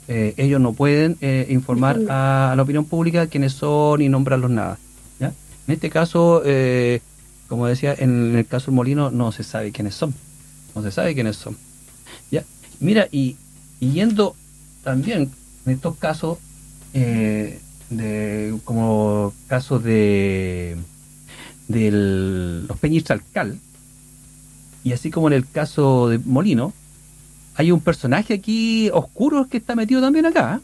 ellos no pueden informar a la opinión pública quiénes son y nombrarlos nada, ¿ya? En este caso, como decía, en el caso del Molino no se sabe quiénes son, ¿ya? Mira, y yendo también en estos casos, como casos de los Peña y Chalcal, y así como en el caso de Molino, hay un personaje aquí oscuro que está metido también acá.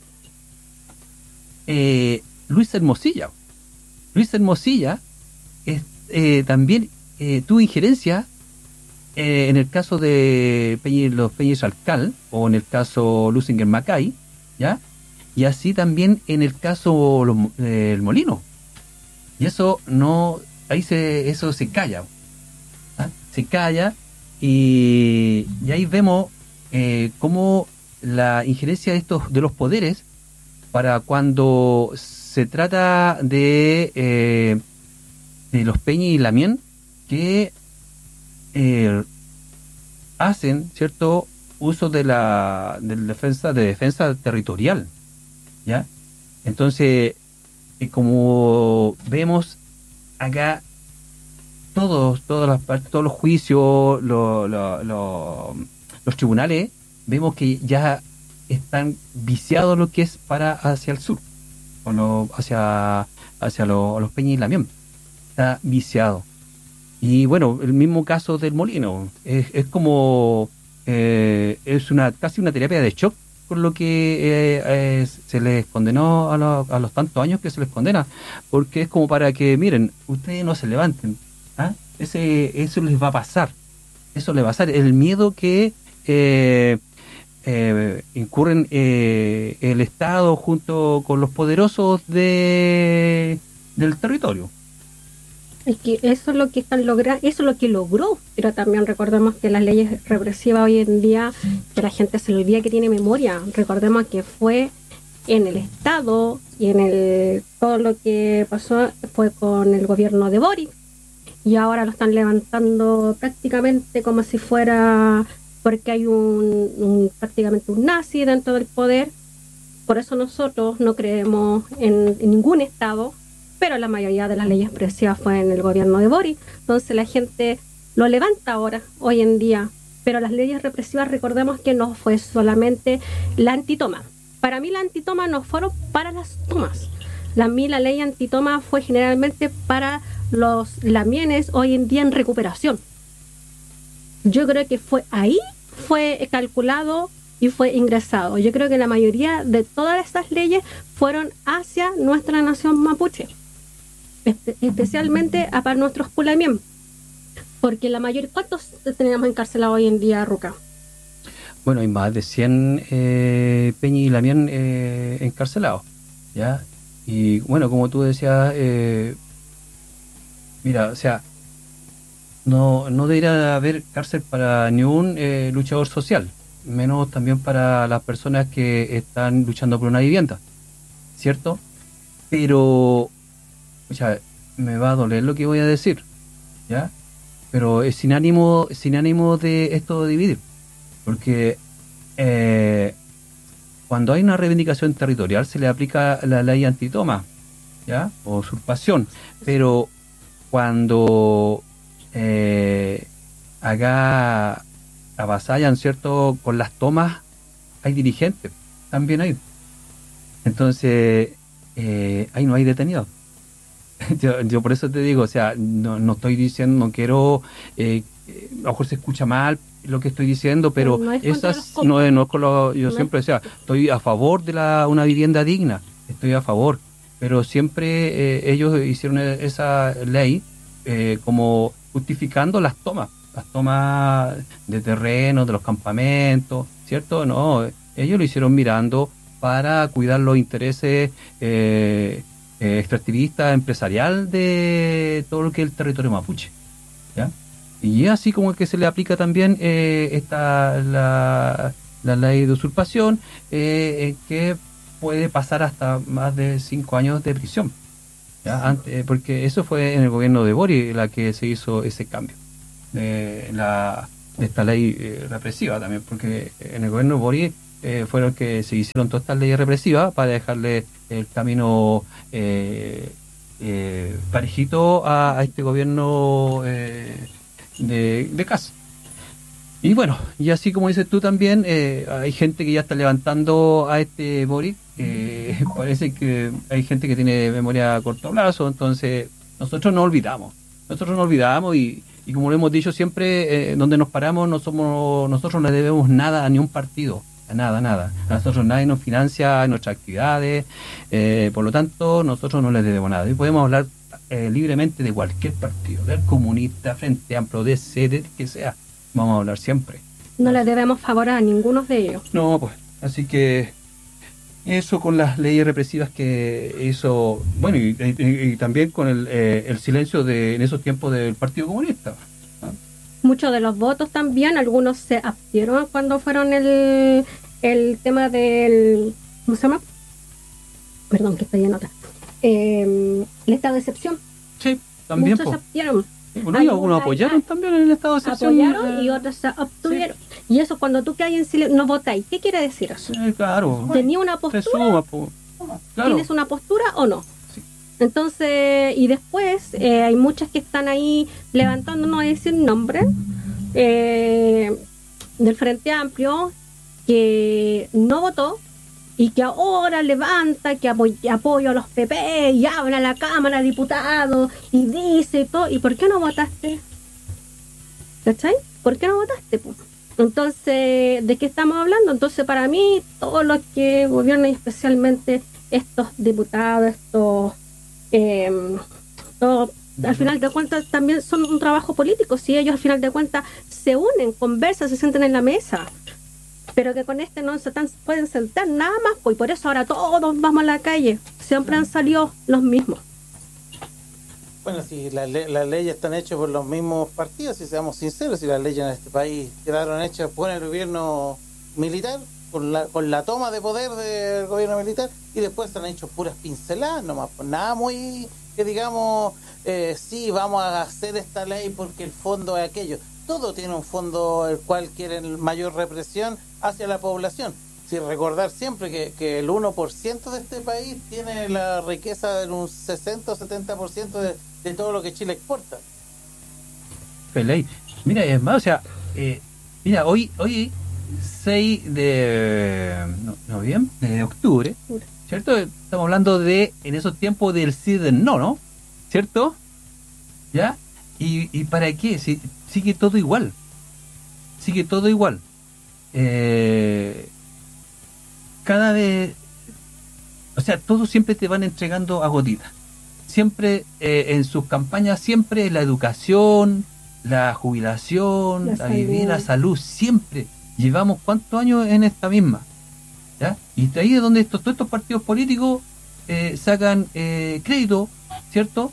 Luis Hermosilla. Luis Hermosilla también tuvo injerencia en el caso de los Peña y Chalcal, o en el caso Lusinger Macay, ¿ya? Y así también en el caso del Molino. Y eso no, eso se calla, ¿ah? Se calla, y ahí vemos cómo la injerencia de los poderes, para cuando se trata de los Peña y Lamien, que hacen cierto uso de defensa territorial, ¿ya? Entonces, como vemos acá, todos los juicios, los tribunales, vemos que ya están viciados lo que es hacia el sur, o hacia los Peña y Lamien. Está viciado. Y bueno, el mismo caso del Molino, es como es casi una terapia de shock por lo que se les condenó a los tantos años que se les condena, porque es como para que, miren, ustedes no se levanten, ¿ah? Eso les va a pasar, el miedo que incurren el Estado junto con los poderosos del territorio. Es que eso es lo que están logrando, eso es lo que logró, pero también recordemos que las leyes represivas hoy en día, que la gente se le olvida que tiene memoria. Recordemos que fue en el Estado y todo lo que pasó fue con el gobierno de Boric, y ahora lo están levantando prácticamente como si fuera porque hay prácticamente un nazi dentro del poder. Por eso nosotros no creemos en ningún Estado, pero la mayoría de las leyes expresivas fue en el gobierno de Boric. Entonces la gente lo levanta ahora, hoy en día. Pero las leyes represivas, recordemos que no fue solamente la antitoma. Para mí la antitoma no fueron para las tomas. La ley antitoma fue generalmente para los lamienes hoy en día en recuperación. Yo creo que fue calculado y fue ingresado. Yo creo que la mayoría de todas estas leyes fueron hacia nuestra nación mapuche, especialmente para nuestros pulamien, porque ¿cuántos tenemos encarcelados hoy en día, Ruca? Bueno, hay más de 100 Peña y Lamien encarcelados, ¿ya? Y bueno, como tú decías, mira, o sea, no debería haber cárcel para ningún luchador social, menos también para las personas que están luchando por una vivienda, ¿cierto? Pero, o sea, me va a doler lo que voy a decir, ¿ya? Pero es sin ánimo de esto de dividir, porque cuando hay una reivindicación territorial se le aplica la ley antitoma, ¿ya? O usurpación, pero cuando acá avasallan, ¿cierto? Con las tomas hay dirigentes, también hay. Entonces, ahí no hay detenidos. Yo por eso te digo, o sea, no estoy diciendo, no quiero, a lo mejor se escucha mal lo que estoy diciendo, pero no es yo siempre decía, estoy a favor de una vivienda digna, estoy a favor, pero siempre ellos hicieron esa ley como justificando las tomas de terreno, de los campamentos, ¿cierto? No, ellos lo hicieron mirando para cuidar los intereses extractivista empresarial de todo lo que es el territorio mapuche, ¿ya? Y así como que se le aplica también la ley de usurpación, que puede pasar hasta más de 5 años de prisión, ¿ya? Porque eso fue en el gobierno de Boric la que se hizo ese cambio de esta ley represiva también, porque en el gobierno de Boric fueron los que se hicieron todas estas leyes represivas para dejarle el camino parejito a este gobierno de Kast. Y bueno, y así como dices tú también, hay gente que ya está levantando a este Boric. Parece que hay gente que tiene memoria a corto plazo, entonces nosotros no olvidamos. Y como lo hemos dicho siempre, donde nos paramos nosotros no le debemos nada a ni un partido, a nada. A nosotros nadie nos financia nuestras actividades, por lo tanto nosotros no les debemos nada. Y podemos hablar libremente de cualquier partido, del comunista, Frente Amplio, DC, del que sea. Vamos a hablar siempre. No le debemos favor a ninguno de ellos. No, pues, así que eso con las leyes represivas que hizo, bueno, y también con el silencio en esos tiempos del Partido Comunista. ¿Ah? Muchos de los votos también, algunos se abstuvieron cuando fueron el tema del, ¿cómo se llama? Perdón, que estoy en otra. El estado de excepción. Sí, también. Muchos se abstuvieron. Bueno, y algunos apoyaron también en el estado de excepción. Apoyaron y otros se abstuvieron. Sí. Y eso cuando tú caes en silencio, no votáis. ¿Qué quiere decir eso? Claro. ¿Tenía una postura? Claro. ¿Tienes una postura o no? Sí. Entonces, y después hay muchas que están ahí levantando, no voy a decir nombre, del Frente Amplio, que no votó y que ahora levanta que apoyo a los PP y habla a la Cámara de Diputados y dice y todo. ¿Y por qué no votaste? ¿Cachai? ¿Por qué no votaste? Pues? Entonces, ¿de qué estamos hablando? Entonces, para mí, todos los que gobiernan, especialmente estos diputados, todos, al final de cuentas, también son un trabajo político. Si ellos, al final de cuentas, se unen, conversan, se sienten en la mesa, pero que con no se pueden sentar nada más, pues, y por eso ahora todos vamos a la calle. Siempre han salido los mismos. Bueno, si las leyes están hechas por los mismos partidos, si seamos sinceros, si las leyes en este país quedaron hechas por el gobierno militar, con la toma de poder del gobierno militar, y después se han hecho puras pinceladas nomás, pues nada muy que digamos, sí, vamos a hacer esta ley porque el fondo es aquello. Todo tiene un fondo el cual quieren mayor represión hacia la población. Si recordar siempre que el 1% de este país tiene la riqueza de un 60 o 70% de todo lo que Chile exporta. Peley. Mira, es más, o sea, mira, hoy 6 de noviembre, de octubre, ¿cierto? Estamos hablando en esos tiempos del sí del no, ¿no? ¿Cierto? ¿Ya? ¿Y para qué? Si, sigue todo igual. Cada vez, o sea, todos siempre te van entregando a gotitas. Siempre en sus campañas, siempre la educación, la jubilación, la vivienda, la salud, siempre. Llevamos ¿cuántos años en esta misma? ¿Ya? Y de ahí es donde todos estos partidos políticos sacan crédito, ¿cierto?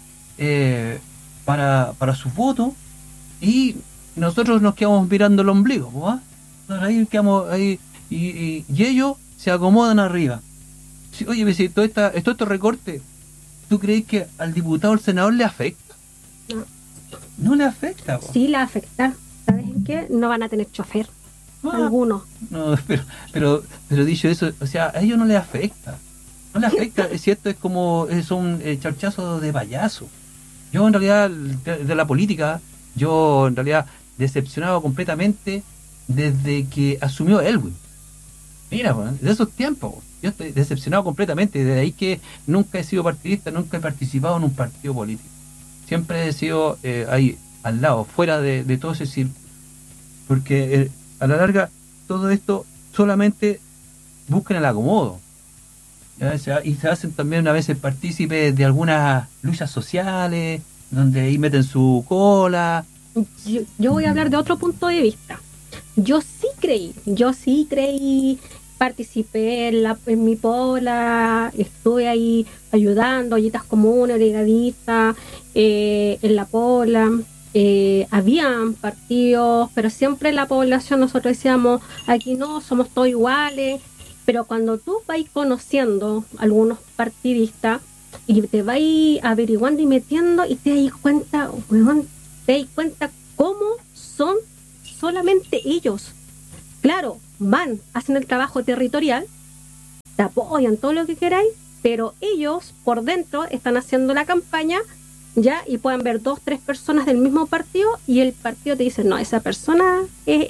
Para sus votos, y nosotros nos quedamos mirando el ombligo, ¿no? Ahí quedamos ahí, y ellos se acomodan arriba. Sí, oye, si todo estos recortes, ¿tú crees que al diputado o al senador le afecta? No le afecta. Sí, le afecta. ¿Sabes en qué? No van a tener chofer. Algunos. No, pero dicho eso, o sea, a ellos no les afecta. No les afecta, es cierto, es como un charchazo de payaso. Yo en realidad, de la política, decepcionado completamente desde que asumió Elwin. Mira, de esos tiempos, yo estoy decepcionado completamente. Desde ahí que nunca he sido partidista, nunca he participado en un partido político. Siempre he sido ahí, al lado, fuera de todo ese círculo. Porque a la larga, todo esto solamente buscan el acomodo. Y se hacen también a veces partícipes de algunas luchas sociales, donde ahí meten su cola. Yo voy a hablar de otro punto de vista. Yo sí creí, participé en mi pola, estuve ahí ayudando, ollitas comunes, brigadistas, en la pola. Habían partidos, pero siempre la población, nosotros decíamos, aquí no, somos todos iguales. Pero cuando tú vas conociendo algunos partidistas y te vas averiguando y metiendo, y te das cuenta, cómo son solamente ellos. Claro, van, hacen el trabajo territorial, te apoyan todo lo que queráis, pero ellos por dentro están haciendo la campaña, ya, y pueden ver 2, 3 personas del mismo partido y el partido te dice, no, esa persona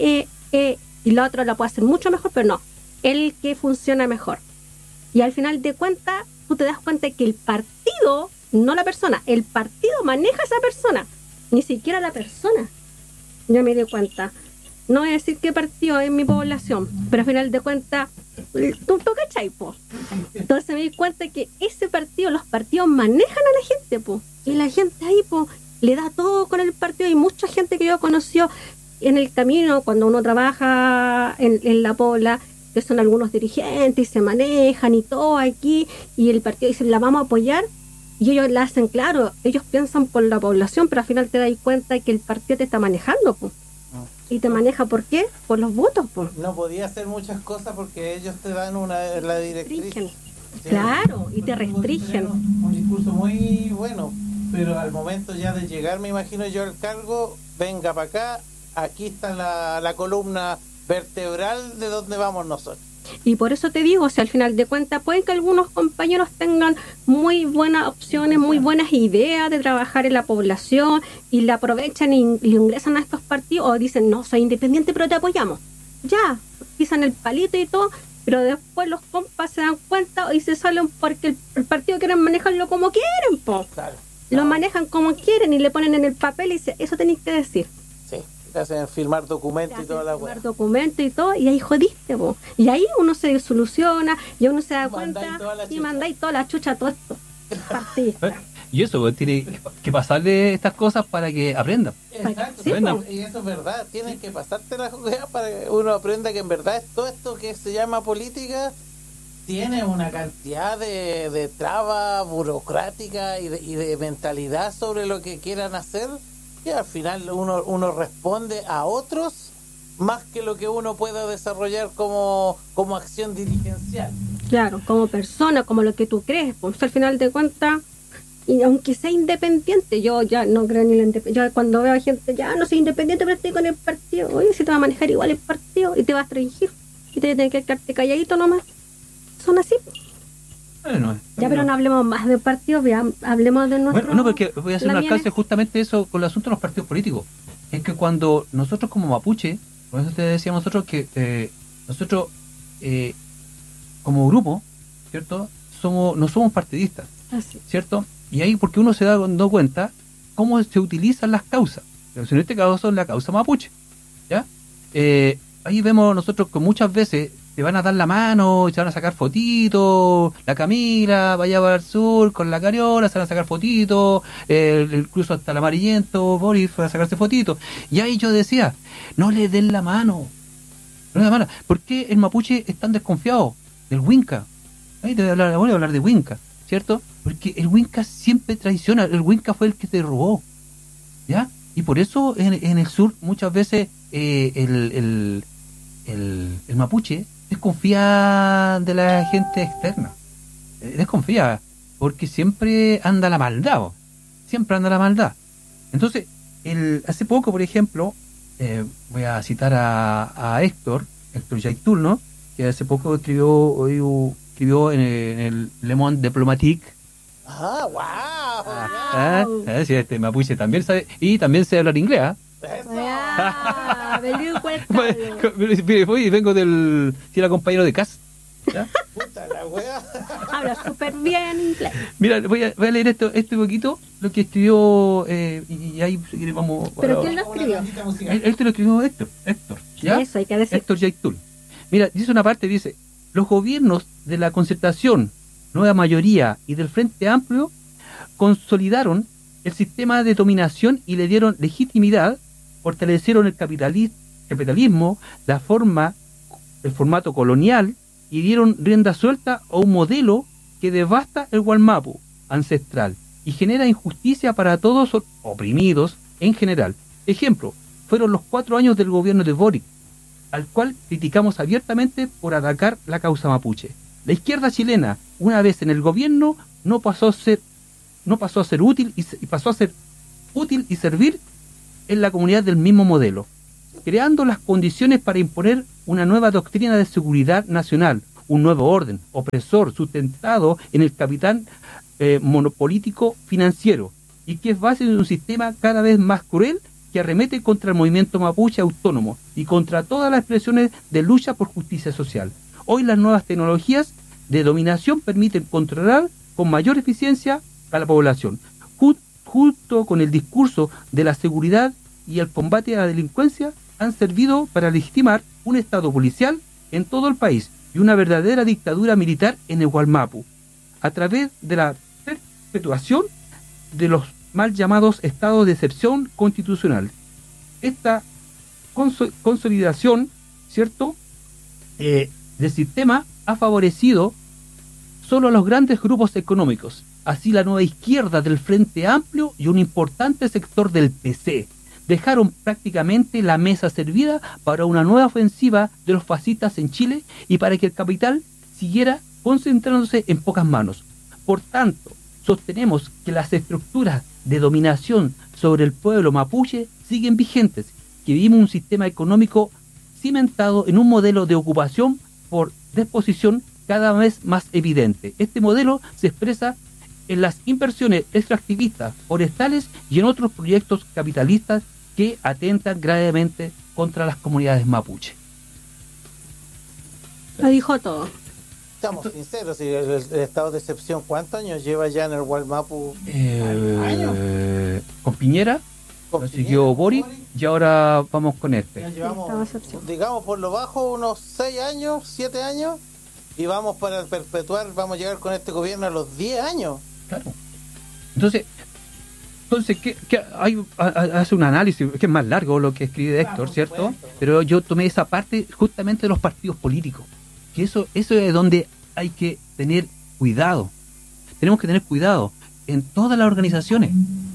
y la otra la puede hacer mucho mejor, pero no, el que funciona mejor. Y al final de cuentas, tú te das cuenta que el partido, no la persona, el partido maneja a esa persona, ni siquiera la persona. Yo me di cuenta. No voy a decir qué partido es mi población, pero al final de cuentas, tú cachai, po. Entonces me di cuenta que ese partido, los partidos manejan a la gente, po. Y la gente ahí, po, le da todo con el partido. Hay mucha gente que yo conocí en el camino, cuando uno trabaja en la pobla, que son algunos dirigentes y se manejan y todo aquí, y el partido dice, la vamos a apoyar, y ellos la hacen, claro, ellos piensan por la población, pero al final te das cuenta que el partido te está manejando, po. ¿Y te maneja por qué? Por los votos, po. No podía hacer muchas cosas porque ellos te dan la directriz. Sí. Claro, y te restringen. Un discurso muy bueno, pero al momento ya de llegar, me imagino yo al cargo, venga para acá, aquí está la columna vertebral de donde vamos nosotros. Y por eso te digo, o sea, al final de cuentas, pueden que algunos compañeros tengan muy buenas opciones, muy buenas ideas de trabajar en la población y la aprovechan y le ingresan a estos partidos o dicen, no, soy independiente, pero te apoyamos. Ya, pisan el palito y todo, pero después los compas se dan cuenta y se salen porque el partido quieren manejarlo como quieren, po. Claro. Lo manejan como quieren y le ponen en el papel y dice, eso tenéis que decir. Sí. Te hacen firmar documentos y toda la hueá. Firmar documentos y todo, y ahí jodiste, po. Y ahí uno se soluciona, y uno se da cuenta, y mandáis toda la chucha a todo esto. Partidista. Y eso, pues, tiene que pasarle estas cosas para que aprendan. Exacto, sí, y eso es verdad, tienen que pasarte las cosas para que uno aprenda que en verdad todo esto que se llama política tiene una cantidad de trabas burocráticas y de mentalidad sobre lo que quieran hacer, y al final uno responde a otros más que lo que uno pueda desarrollar como acción dirigencial. Claro, como persona, como lo que tú crees, pues al final de cuentas, y aunque sea independiente, yo ya no creo ni la independencia. Yo cuando veo a gente, ya no soy independiente, pero estoy con el partido, oye, si te va a manejar igual el partido y te va a restringir y te tienes que quedarte calladito nomás. Son así. Bueno, ya, pero no hablemos más de partidos, hablemos de nuestro... Bueno, no, porque voy a hacer un alcance justamente eso con el asunto de los partidos políticos. Es que cuando nosotros como mapuche, por eso te decíamos nosotros que nosotros como grupo, ¿cierto? No somos partidistas, ¿cierto? Y ahí porque uno se da dando cuenta cómo se utilizan las causas. Pero en este caso son la causa mapuche, ¿ya? Ahí vemos nosotros que muchas veces te van a dar la mano y se van a sacar fotitos, la Camila va allá para el sur con la Cariola, se van a sacar fotitos, incluso hasta el amarillento, Boris fue a sacarse fotitos. Y ahí yo decía, no le den la mano, no le den la mano. ¿Por qué el mapuche es tan desconfiado del Winca? Ahí te voy a hablar de Winca, ¿cierto? Porque el Winca siempre traiciona, el Winca fue el que te robó, ¿ya? Y por eso en el sur muchas veces el mapuche desconfía de la gente externa, desconfía, porque siempre anda la maldad, siempre anda la maldad. Entonces, hace poco, por ejemplo, voy a citar a Héctor Yaitul, ¿no? Que hace poco escribió en el Le Monde Diplomatique. ¡Wow! Sí, este mapuche también sabe, y también sabe hablar inglés, ¿eh? Vengo del... Si era compañero de CAS. Puta la wea. Habla súper bien inglés. Mira, voy a leer este poquito, lo que escribió, y ahí vamos... ¿Pero quién lo escribió? Lo escribió Héctor, ¿ya? Eso hay que decir. Héctor Yaitul. Mira, dice una parte, dice, los gobiernos de la Concertación, Nueva Mayoría y del Frente Amplio consolidaron el sistema de dominación y le dieron legitimidad, fortalecieron el capitalismo, el formato colonial, y dieron rienda suelta a un modelo que devasta el Gualmapu ancestral y genera injusticia para todos los oprimidos en general. Ejemplo, fueron los 4 años del gobierno de Boric, al cual criticamos abiertamente por atacar la causa mapuche. La izquierda chilena, una vez en el gobierno, pasó a ser útil y servir en la comunidad del mismo modelo, creando las condiciones para imponer una nueva doctrina de seguridad nacional, un nuevo orden opresor sustentado en el capital monopolítico financiero y que es base de un sistema cada vez más cruel que arremete contra el movimiento mapuche autónomo y contra todas las expresiones de lucha por justicia social. Hoy las nuevas tecnologías de dominación permiten controlar con mayor eficiencia a la población, junto con el discurso de la seguridad y el combate a la delincuencia, han servido para legitimar un estado policial en todo el país y una verdadera dictadura militar en el Gualmapu, a través de la perpetuación de los mal llamados estados de excepción constitucional. Esta consolidación, ¿cierto?, del sistema ha favorecido solo a los grandes grupos económicos, así la nueva izquierda del Frente Amplio y un importante sector del PC. Dejaron prácticamente la mesa servida para una nueva ofensiva de los fascistas en Chile y para que el capital siguiera concentrándose en pocas manos. Por tanto, sostenemos que las estructuras de dominación sobre el pueblo mapuche siguen vigentes, que vivimos un sistema económico cimentado en un modelo de ocupación por disposición cada vez más evidente. Este modelo se expresa en las inversiones extractivistas, forestales y en otros proyectos capitalistas que atentan gravemente contra las comunidades mapuche. Lo dijo todo. Estamos sinceros, si el estado de excepción, ¿cuántos años lleva ya en el Gualmapu? Con Piñera, lo siguió Boric y ahora vamos con este. Ya llevamos, digamos, por lo bajo unos 6 años, 7 años, y vamos para perpetuar, vamos a llegar con este gobierno a los 10 años. Claro. Entonces ¿qué hace un análisis que es más largo lo que escribe Héctor, ¿cierto? Pero yo tomé esa parte justamente de los partidos políticos, que eso es donde hay que tener cuidado. Tenemos que tener cuidado en todas las organizaciones,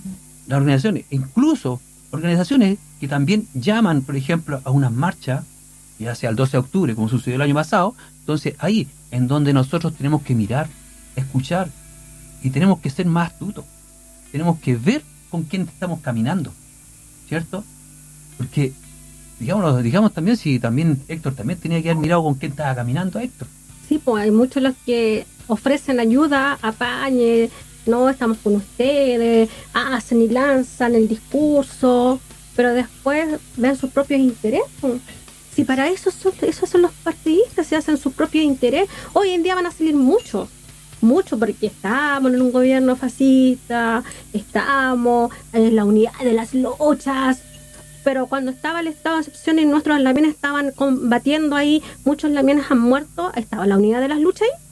incluso organizaciones que también llaman, por ejemplo, a una marcha, ya sea el 12 de octubre, como sucedió el año pasado. Entonces ahí en donde nosotros tenemos que mirar, escuchar, y tenemos que ser más astutos. Tenemos que ver con quién estamos caminando, ¿cierto? Porque, digamos también, si también Héctor también tenía que haber mirado con quién estaba caminando Héctor. Sí, pues hay muchos los que ofrecen ayuda, apañe, no estamos con ustedes, hacen y lanzan el discurso, pero después ven sus propios intereses. Si para esos son los partidistas, se hacen su propio interés. Hoy en día van a salir mucho porque estamos en un gobierno fascista, estamos en la unidad de las luchas, pero cuando estaba el estado de excepción y nuestros lamienes estaban combatiendo ahí, muchos lamienes han muerto, ¿estaba la unidad de las luchas ahí?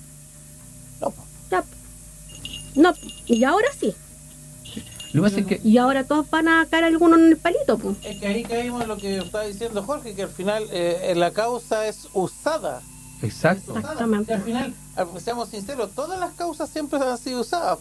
No. Ya. No, y ahora sí. Lo que pasa es que... Y ahora todos van a caer algunos en el palito, pues. Es que ahí caímos en lo que estaba diciendo Jorge, que al final la causa es usada. Exacto. Exactamente. Al final, seamos sinceros, todas las causas siempre han sido usadas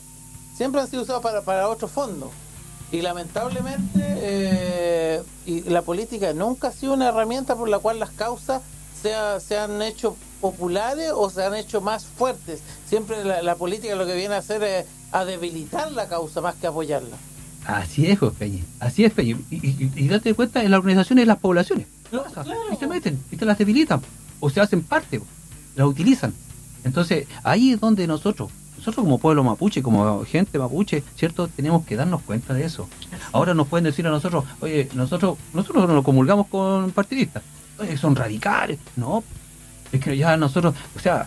para otro fondo. Y lamentablemente y la política nunca ha sido una herramienta por la cual las causas se han hecho populares o se han hecho más fuertes. Siempre la política lo que viene a hacer es a debilitar la causa más que apoyarla. Así es, Peñi. Así es, Peñi. Y date cuenta, en las organizaciones y las poblaciones. Claro. Y se meten, y te las debilitan. O se hacen parte, las utilizan. Entonces, ahí es donde nosotros como pueblo mapuche, como gente mapuche, ¿cierto? Tenemos que darnos cuenta de eso. Ahora nos pueden decir a nosotros, oye, nosotros no nos comulgamos con partidistas. Oye, son radicales. No, es que ya nosotros, o sea...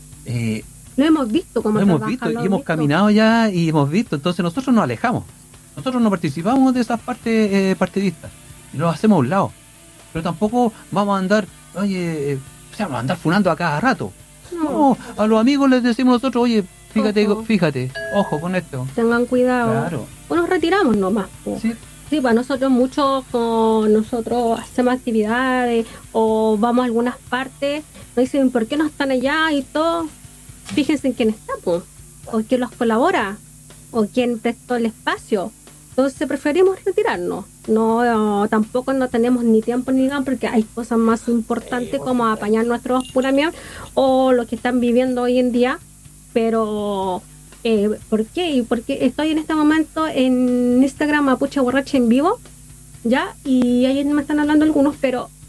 lo hemos visto como lo hemos visto y hemos caminado ya y hemos visto. Entonces nosotros nos alejamos. Nosotros no participamos de esas partes partidistas. Y los hacemos a un lado. Pero tampoco vamos a andar, vamos a andar funando a cada rato. No, a los amigos les decimos nosotros, oye, fíjate, ojo con esto. Tengan cuidado. Claro. O nos retiramos nomás. Sí. Sí, pues nosotros nosotros hacemos actividades o vamos a algunas partes, nos dicen por qué no están allá y todo. Fíjense en quién está, pues, o quién los colabora, o quién prestó el espacio. Entonces preferimos retirarnos. No, tampoco no tenemos ni tiempo ni ganas porque hay cosas más importantes como apañar nuestros puramientos o lo que están viviendo hoy en día. Pero, ¿por qué? Y porque estoy en este momento en Instagram Mapuche Borracha en vivo, ¿ya? Y ahí me están hablando algunos, pero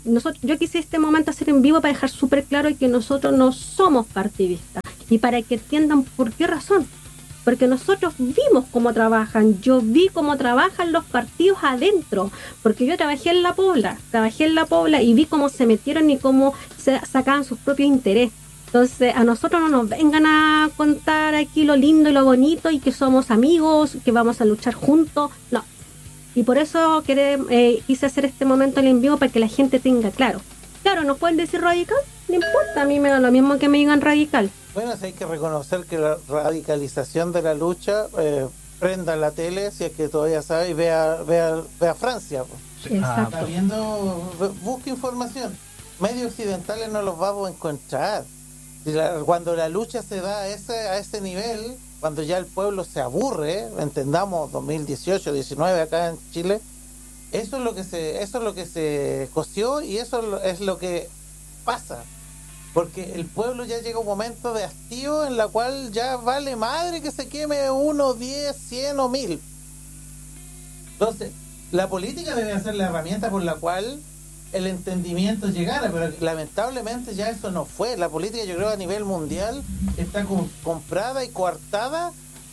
yo quise este momento hacer en vivo para dejar súper claro que nosotros no somos partidistas y para que entiendan por qué razón. Porque nosotros vimos cómo trabajan, yo vi cómo trabajan los partidos adentro, porque yo trabajé en La Pobla y vi cómo se metieron y cómo se sacaban sus propios intereses. Entonces, a nosotros no nos vengan a contar aquí lo lindo y lo bonito y que somos amigos, que vamos a luchar juntos, no. Y por eso quise hacer este momento en vivo para que la gente tenga claro. Claro, ¿nos pueden decir radical? No importa, a mí me da lo mismo que me digan radical. Bueno, sí, hay que reconocer que la radicalización de la lucha, prenda la tele, si es que todavía sabe, y vea Francia. Exacto. Está viendo, busca información. Medios occidentales no los vamos a encontrar. Cuando la lucha se da a ese nivel, cuando ya el pueblo se aburre, entendamos 2018, 19 acá en Chile, eso es lo que se coció y eso es lo que pasa. Porque el pueblo ya llega a un momento de hastío en la cual ya vale madre que se queme 1, 10, 100 o 1000. Entonces, la política debe ser la herramienta por la cual el entendimiento llegara, pero lamentablemente ya eso no fue. La política, yo creo, a nivel mundial está comprada y coartada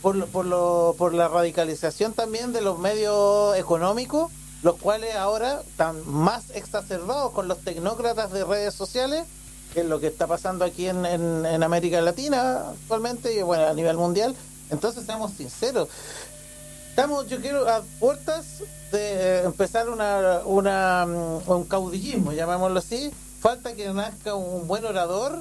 por la radicalización también de los medios económicos, los cuales ahora están más exacerbados con los tecnócratas de redes sociales, que es lo que está pasando aquí en América Latina actualmente y bueno, a nivel mundial. Entonces, seamos sinceros, yo quiero a puertas de empezar un caudillismo, llamémoslo así. Falta que nazca un buen orador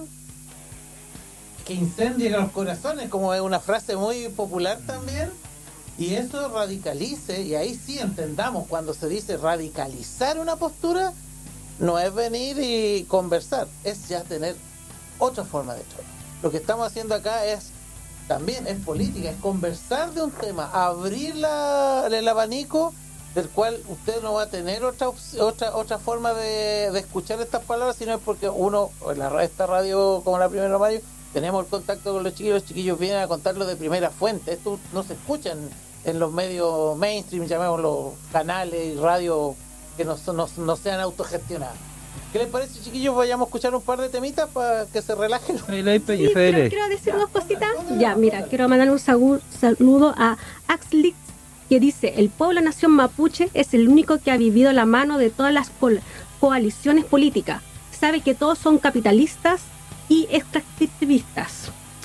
que incendie los corazones, como es una frase muy popular también, y eso radicalice, y ahí sí entendamos cuando se dice radicalizar una postura. No es venir y conversar, es ya tener otra forma de trabajo. Lo que estamos haciendo acá también es política, es conversar de un tema, abrir el abanico del cual usted no va a tener otra forma de escuchar estas palabras, sino es porque uno, esta radio como la Primera de Mayo, tenemos el contacto con los chiquillos vienen a contarlo de primera fuente. Esto no se escucha en los medios mainstream, llamémoslo canales y radio que no sean autogestionados. ¿Qué les parece, chiquillos? Vayamos a escuchar un par de temitas para que se relajen. Sí, quiero decir dos cositas. Ya, mira, quiero mandar un saludo a Axlix, que dice: el pueblo nación mapuche es el único que ha vivido la mano de todas las coaliciones políticas. Sabe que todos son capitalistas y extractivistas.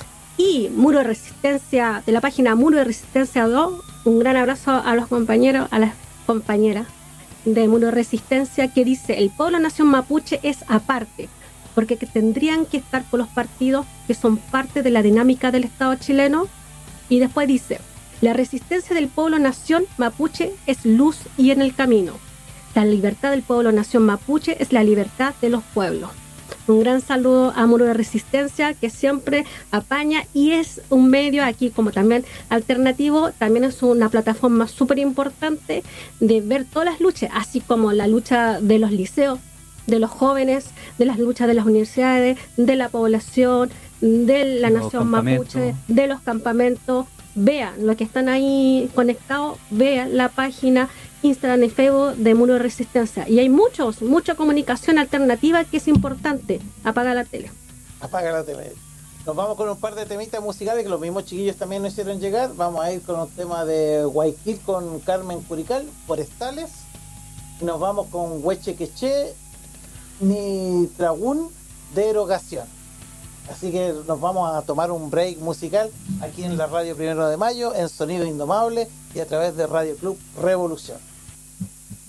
Y Muro de Resistencia, de la página Muro de Resistencia 2, un gran abrazo a los compañeros, a las compañeras de Muro de Resistencia, que dice: el pueblo nación mapuche es aparte, porque tendrían que estar con los partidos que son parte de la dinámica del Estado chileno. Y después dice: la resistencia del pueblo nación mapuche es luz y en el camino. La libertad del pueblo nación mapuche es la libertad de los pueblos. Un gran saludo a Muro de Resistencia, que siempre apaña y es un medio aquí como también alternativo, también es una plataforma súper importante de ver todas las luchas, así como la lucha de los liceos, de los jóvenes, de las luchas de las universidades, de la población, de la nación mapuche, de los campamentos. Vean lo que están ahí conectados, vean la página Instagram y Facebook de Muro de Resistencia. Y hay mucha comunicación alternativa que es importante. Apaga la tele. Apaga la tele. Nos vamos con un par de temitas musicales que los mismos chiquillos también nos hicieron llegar. Vamos a ir con un tema de Guayquil con Carmen Curical, Forestales. Nos vamos con Hueche Queché, Ni Tragún, Derogación. Así que nos vamos a tomar un break musical aquí en la radio 1 de Mayo, en Sonido Indomable y a través de Radio Club Revolución.